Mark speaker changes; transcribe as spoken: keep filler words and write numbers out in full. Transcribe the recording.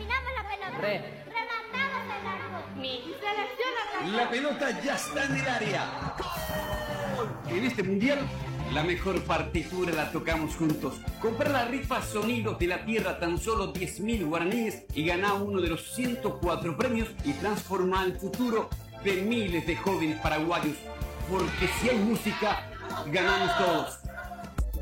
Speaker 1: dominamos la pelota.
Speaker 2: Re.
Speaker 1: Rematamos el arco. Mi selección
Speaker 3: La pelota ya está en el área. En este mundial, la mejor partitura la tocamos juntos. Compra la rifa Sonidos de la Tierra tan solo diez mil guaraníes y gana uno de los ciento cuatro premios y transforma el futuro de miles de jóvenes paraguayos. Porque si hay música, ganamos todos.